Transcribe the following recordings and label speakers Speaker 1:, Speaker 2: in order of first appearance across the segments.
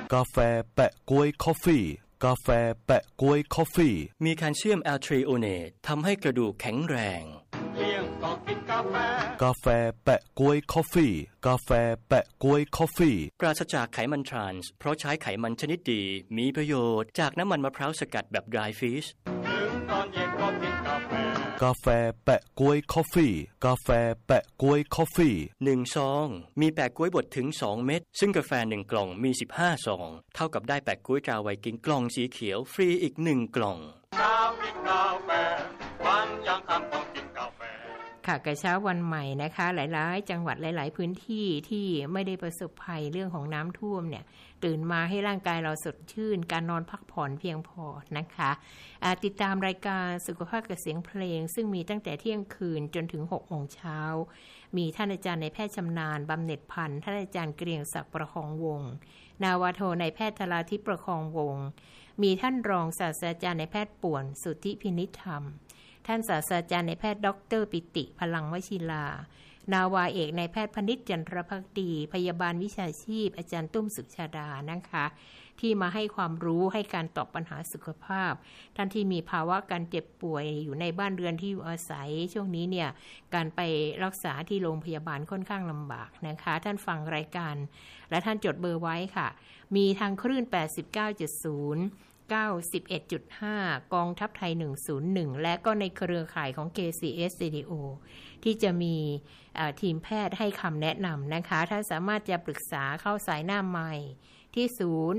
Speaker 1: กาแฟแปะก๊วยคอฟฟี่กาแฟแปะก๊วยคอฟฟี่
Speaker 2: มีแคลเซียมแอลทรีโอเนตทำให้กระดูกแข็งแรง
Speaker 3: เลี้ยงก็กินกาแฟ
Speaker 1: กาแฟแปะก๊วยคอฟฟี่กาแฟแปะก๊วยคอฟฟี่
Speaker 2: ปราศจากไขมันทรานส์เพราะใช้ไขมันชนิดดีมีประโยชน์จากน้ำมันมะพร้าวสกัดแบบ dry fish
Speaker 3: ถึงตอนเย็นก็กินกาแฟ
Speaker 1: กาแฟแปะก๊วยคอฟฟี่กาแฟแปะก๊วยคอฟฟี่
Speaker 2: 1ซองมีแปะก๊วยบดถึง2เม็ดซึ่งกาแฟ1กล่องมี15ซองเท่ากับได้แปะก๊วยตราไวกิ้งกล่องสีเขียวฟรีอีก1กล่อง
Speaker 3: เช้ากินกาแฟวันยังค่ำต้องกินกาแฟ
Speaker 4: ค่ะกระเช้าวันใหม่นะคะหลายๆจังหวัดหลายๆพื้นที่ที่ไม่ได้ประสบภัยเรื่องของน้ำท่วมเนี่ยตื่นมาให้ร่างกายเราสดชื่นการนอนพักผ่อนเพียงพอนะคะติดตามรายการสุขภาพกับเสียงเพลงซึ่งมีตั้งแต่เที่ยงคืนจนถึง 6 โมงเช้ามีท่านอาจารย์นายแพทย์ชำนาญบำเหน็จพันธ์ท่านอาจารย์เกรียงศักดิ์ประคองวงศ์นาวาโทนายแพทย์ธราทิพย์ประคองวงศ์มีท่านรองศาสตราจารย์นายแพทย์ป่วนสุทธิพินิจธรรมท่านศาสตราจารย์นายแพทย์ดร.ปิติพลังวชิรานาวาเอกนายแพทย์พนิษฐ์จันทรภักดีพยาบาลวิชาชีพอาจารย์ตุ้มสุขชาดานะคะที่มาให้ความรู้ให้การตอบปัญหาสุขภาพท่านที่มีภาวะการเจ็บป่วยอยู่ในบ้านเรือนที่อยู่อาศัยช่วงนี้เนี่ยการไปรักษาที่โรงพยาบาลค่อนข้างลำบากนะคะท่านฟังรายการและท่านจดเบอร์ไว้ค่ะมีทางคลื่น 89.0 91.5 กองทัพไทย101และก็ในเครือข่ายของ KCS Radio ที่จะมีทีมแพทย์ให้คำแนะนำนะคะถ้าสามารถจะปรึกษาเข้าสายหน้าไมค์ที่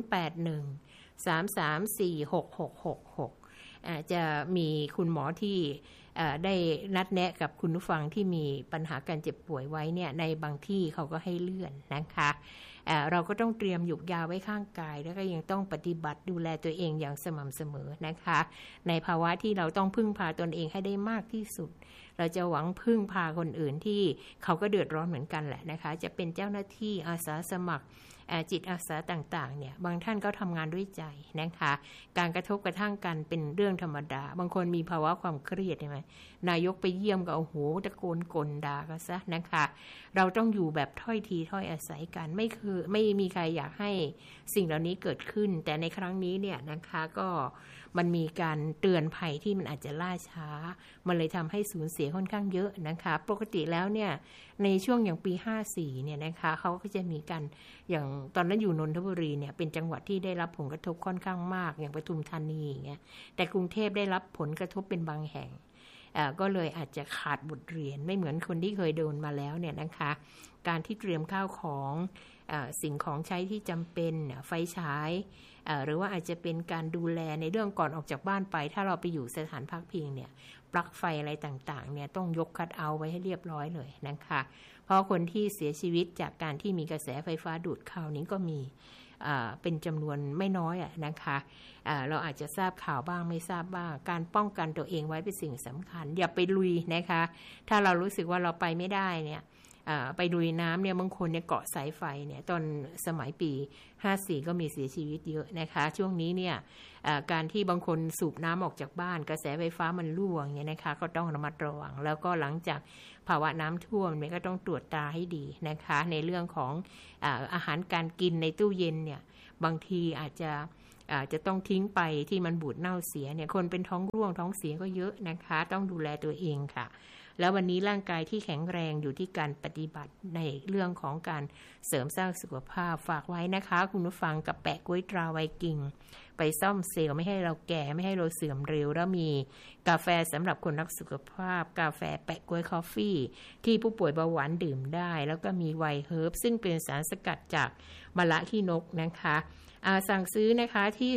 Speaker 4: 081-334-6666จะมีคุณหมอที่ได้นัดแนะกับคุณผู้ฟังที่มีปัญหาการเจ็บป่วยไว้เนี่ยในบางที่เขาก็ให้เลื่อนนะคะเราก็ต้องเตรียมหยุกยาไว้ข้างกายแล้วก็ยังต้องปฏิบัติดูแลตัวเองอย่างสม่ำเสมอนะคะในภาวะที่เราต้องพึ่งพาตนเองให้ได้มากที่สุดเราจะหวังพึ่งพาคนอื่นที่เขาก็เดือดร้อนเหมือนกันแหละนะคะจะเป็นเจ้าหน้าที่อาสาสมัครจิตอาสาต่างๆเนี่ยบางท่านก็ทำงานด้วยใจนะคะการกระทบกระทั่งกันเป็นเรื่องธรรมดาบางคนมีภาวะความเครียดใช่ไหมนายกไปเยี่ยมก็โอ้โหตะโกนกลด่ากันซะนะคะเราต้องอยู่แบบถ้อยทีถ้อยอาศัยกันไม่มีใครอยากให้สิ่งเหล่านี้เกิดขึ้นแต่ในครั้งนี้เนี่ยนะคะก็มันมีการเตือนภัยที่มันอาจจะล่าช้ามันเลยทำให้สูญเสียค่อนข้างเยอะนะคะปกติแล้วเนี่ยในช่วงอย่างปี54เนี่ยนะคะเขาก็จะมีการอย่างตอนนั้นอยู่นนทบุรีเนี่ยเป็นจังหวัดที่ได้รับผลกระทบค่อนข้างมากอย่างปทุมธานีอย่างเงี้ยแต่กรุงเทพได้รับผลกระทบเป็นบางแห่งก็เลยอาจจะขาดบทเรียนไม่เหมือนคนที่เคยโดนมาแล้วเนี่ยนะคะการที่เตรียมข้าวของสิ่งของใช้ที่จำเป็นไฟฉายหรือว่าอาจจะเป็นการดูแลในเรื่องก่อนออกจากบ้านไปถ้าเราไปอยู่สถานพักพิงเนี่ยปลั๊กไฟอะไรต่างๆเนี่ยต้องยกคัทเอาท์ไว้ให้เรียบร้อยเลยนะคะเพราะคนที่เสียชีวิตจากการที่มีกระแสไฟฟ้าดูดเข้านี้ก็มีเป็นจำนวนไม่น้อยนะคะเราอาจจะทราบข่าวบ้างไม่ทราบบ้างการป้องกันตัวเองไว้เป็นสิ่งสำคัญอย่าไปลุยนะคะถ้าเรารู้สึกว่าเราไปไม่ได้เนี่ยไปลุยน้ำเนี่ยบางคนเนี่ยเกาะสายไฟเนี่ยตอนสมัยปี54ก็มีเสียชีวิตเยอะนะคะช่วงนี้เนี่ยการที่บางคนสูบน้ำออกจากบ้านกระแสไฟฟ้ามันรั่วเนี่ยนะคะก็ต้องระมัดระวังแล้วก็หลังจากภาวะน้ำท่วมเนี่ยก็ต้องตรวจตาให้ดีนะคะในเรื่องของอาหารการกินในตู้เย็นเนี่ยบางทีอาจจะต้องทิ้งไปที่มันบูดเน่าเสียเนี่ยคนเป็นท้องร่วงท้องเสียก็เยอะนะคะต้องดูแลตัวเองค่ะแล้ววันนี้ร่างกายที่แข็งแรงอยู่ที่การปฏิบัติในเรื่องของการเสริมสร้างสุขภาพฝากไว้นะคะคุณผู้ฟังกับแปะก๊วยตราไวกิ้งไปซ่อมเซลล์ไม่ให้เราแก่ไม่ให้เราเสื่อมเร็วแล้วมีกาแฟสำหรับคนรักสุขภาพกาแฟแปะก๊วยคอฟฟี่ที่ผู้ป่วยเบาหวานดื่มได้แล้วก็มีไวน์เฮิร์บซึ่งเป็นสารสกัดจากมะละขี้นกนะคะสั่งซื้อนะคะที่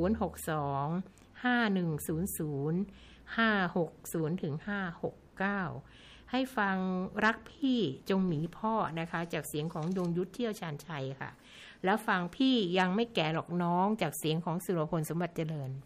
Speaker 4: 062-510-560-569ให้ฟังรักพี่จงหนีพ่อนะคะจากเสียงของดวงยุทธเที่ยวชาญชัยค่ะแล้วฟังพี่ยังไม่แก่หรอกน้องจากเสียงของสุรพลสมบัติเจริญ